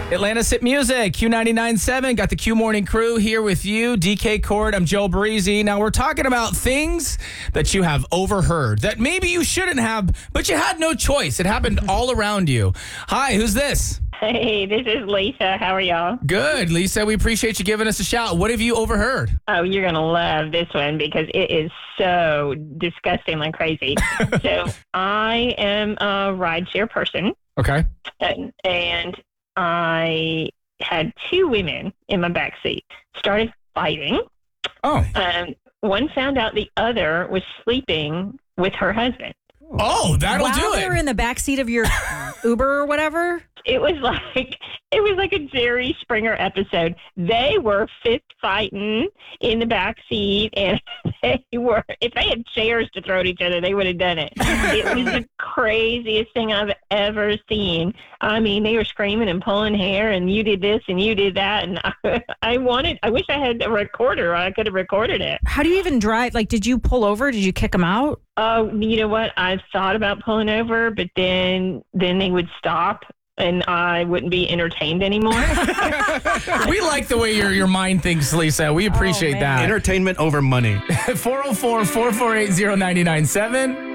Atlanta's Hit Music, Q99.7. Got the Q Morning Crew here with you. DK Cord, I'm Joe Breezy. Now, we're talking about things that you have overheard that maybe you shouldn't have, but you had no choice. It happened all around you. Hi, who's this? Hey, this is Lisa. How are y'all? Good, Lisa. We appreciate you giving us a shout. What have you overheard? Oh, you're going to love this one because it is so disgustingly crazy. So I am a rideshare person. Okay. And I had two women in my backseat. Started fighting. Oh. One found out the other was sleeping with her husband. Oh, that'll do While it. they were in the backseat of your Uber or whatever? It was like a Jerry Springer episode. They were fist fighting in the back seat, and if they had chairs to throw at each other, they would have done it. It was the craziest thing I've ever seen. I mean, they were screaming and pulling hair, and you did this and you did that, and I wish I had a recorder. I could have recorded it. How do you even drive? Like, did you pull over? Did you kick them out? Oh, you know what? I've thought about pulling over, but then they would stop. And I wouldn't be entertained anymore. We like the way your mind thinks, Lisa. We appreciate that. Entertainment over money. 404-448-0997.